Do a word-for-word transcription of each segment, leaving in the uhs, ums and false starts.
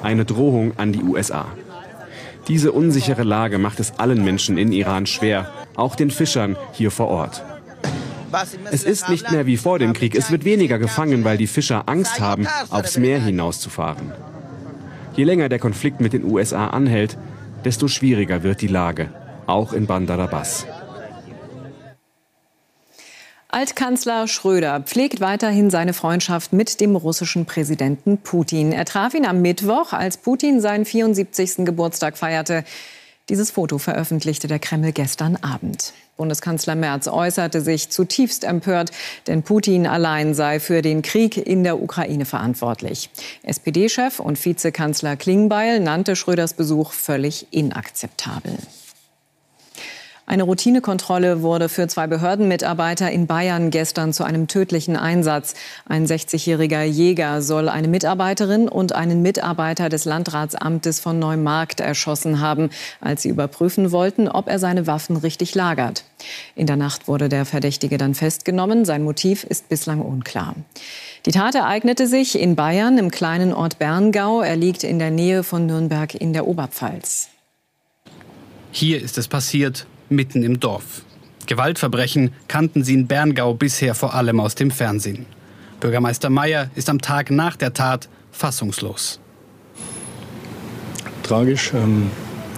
eine Drohung an die U S A. Diese unsichere Lage macht es allen Menschen in Iran schwer, auch den Fischern hier vor Ort. Es ist nicht mehr wie vor dem Krieg. Es wird weniger gefangen, weil die Fischer Angst haben, aufs Meer hinauszufahren. Je länger der Konflikt mit den U S A anhält, desto schwieriger wird die Lage, auch in Bandar Abbas. Altkanzler Schröder pflegt weiterhin seine Freundschaft mit dem russischen Präsidenten Putin. Er traf ihn am Mittwoch, als Putin seinen vierundsiebzigsten Geburtstag feierte. Dieses Foto veröffentlichte der Kreml gestern Abend. Bundeskanzler Merz äußerte sich zutiefst empört, denn Putin allein sei für den Krieg in der Ukraine verantwortlich. S P D-Chef und Vizekanzler Klingbeil nannte Schröders Besuch völlig inakzeptabel. Eine Routinekontrolle wurde für zwei Behördenmitarbeiter in Bayern gestern zu einem tödlichen Einsatz. Ein sechzigjähriger Jäger soll eine Mitarbeiterin und einen Mitarbeiter des Landratsamtes von Neumarkt erschossen haben, als sie überprüfen wollten, ob er seine Waffen richtig lagert. In der Nacht wurde der Verdächtige dann festgenommen. Sein Motiv ist bislang unklar. Die Tat ereignete sich in Bayern im kleinen Ort Berngau. Er liegt in der Nähe von Nürnberg in der Oberpfalz. Hier ist es passiert, mitten im Dorf. Gewaltverbrechen kannten sie in Berngau bisher vor allem aus dem Fernsehen. Bürgermeister Meier ist am Tag nach der Tat fassungslos. Tragisch. Ähm,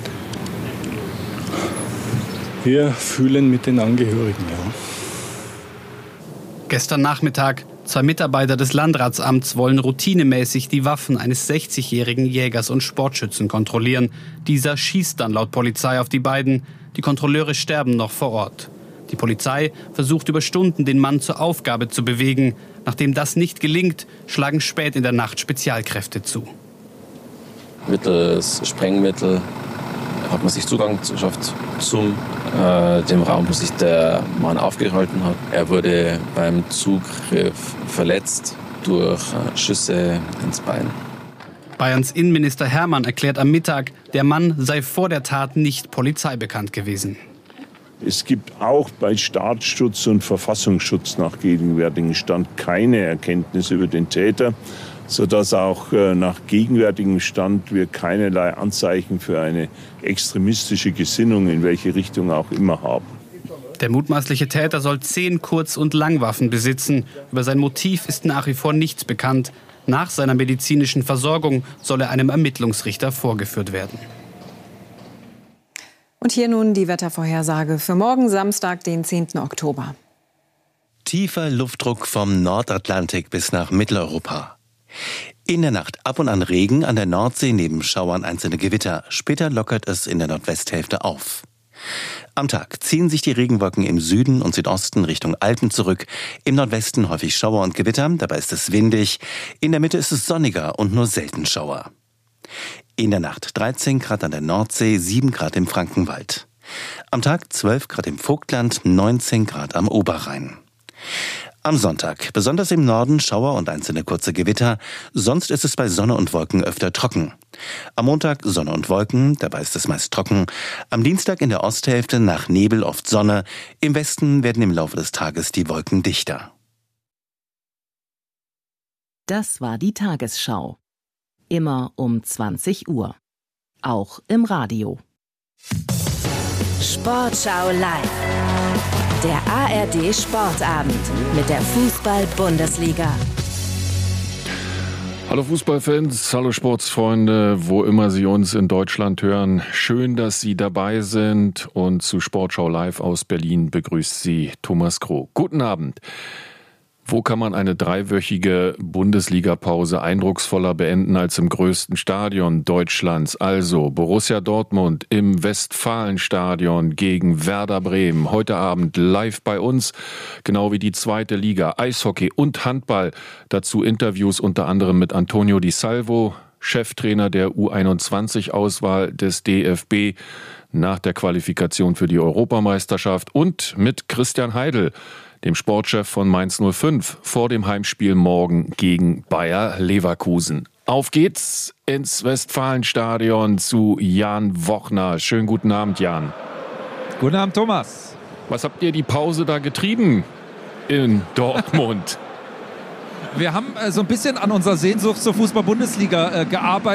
wir fühlen mit den Angehörigen. Ja. Gestern Nachmittag, zwei Mitarbeiter des Landratsamts wollen routinemäßig die Waffen eines sechzigjährigen Jägers und Sportschützen kontrollieren. Dieser schießt dann laut Polizei auf die beiden. Die Kontrolleure sterben noch vor Ort. Die Polizei versucht über Stunden, den Mann zur Aufgabe zu bewegen. Nachdem das nicht gelingt, schlagen spät in der Nacht Spezialkräfte zu. Mittels Sprengmittel hat man sich Zugang geschafft zum äh, dem Raum, wo sich der Mann aufgehalten hat. Er wurde beim Zugriff verletzt durch äh, Schüsse ins Bein. Bayerns Innenminister Hermann erklärt am Mittag, der Mann sei vor der Tat nicht polizeibekannt gewesen. Es gibt auch bei Staatsschutz und Verfassungsschutz nach gegenwärtigem Stand keine Erkenntnisse über den Täter, sodass auch nach gegenwärtigem Stand wir keinerlei Anzeichen für eine extremistische Gesinnung in welche Richtung auch immer haben. Der mutmaßliche Täter soll zehn Kurz- und Langwaffen besitzen. Über sein Motiv ist nach wie vor nichts bekannt. Nach seiner medizinischen Versorgung soll er einem Ermittlungsrichter vorgeführt werden. Und hier nun die Wettervorhersage für morgen Samstag, den zehnten Oktober. Tiefer Luftdruck vom Nordatlantik bis nach Mitteleuropa. In der Nacht ab und an Regen, an der Nordsee neben Schauern einzelne Gewitter. Später lockert es in der Nordwesthälfte auf. Am Tag ziehen sich die Regenwolken im Süden und Südosten Richtung Alpen zurück. Im Nordwesten häufig Schauer und Gewitter, dabei ist es windig. In der Mitte ist es sonniger und nur selten Schauer. In der Nacht dreizehn Grad an der Nordsee, sieben Grad im Frankenwald. Am Tag zwölf Grad im Vogtland, neunzehn Grad am Oberrhein. Am Sonntag, besonders im Norden, Schauer und einzelne kurze Gewitter. Sonst ist es bei Sonne und Wolken öfter trocken. Am Montag Sonne und Wolken, dabei ist es meist trocken. Am Dienstag in der Osthälfte nach Nebel oft Sonne. Im Westen werden im Laufe des Tages die Wolken dichter. Das war die Tagesschau. Immer um zwanzig Uhr. Auch im Radio. Sportschau live. Der A R D Sportabend mit der Fußball-Bundesliga. Hallo Fußballfans, hallo Sportsfreunde, wo immer Sie uns in Deutschland hören. Schön, dass Sie dabei sind, und zu Sportschau live aus Berlin begrüßt Sie Thomas Kroh. Guten Abend. Wo kann man eine dreiwöchige Bundesliga-Pause eindrucksvoller beenden als im größten Stadion Deutschlands? Also Borussia Dortmund im Westfalenstadion gegen Werder Bremen. Heute Abend live bei uns, genau wie die zweite Liga, Eishockey und Handball. Dazu Interviews unter anderem mit Antonio Di Salvo, Cheftrainer der U einundzwanzig-Auswahl des D F B nach der Qualifikation für die Europameisterschaft, und mit Christian Heidel, dem Sportchef von Mainz null fünf, vor dem Heimspiel morgen gegen Bayer Leverkusen. Auf geht's ins Westfalenstadion zu Jan Wochner. Schönen guten Abend, Jan. Guten Abend, Thomas. Was habt ihr die Pause da getrieben in Dortmund? Wir haben äh, so ein bisschen an unserer Sehnsucht zur Fußball-Bundesliga äh, gearbeitet.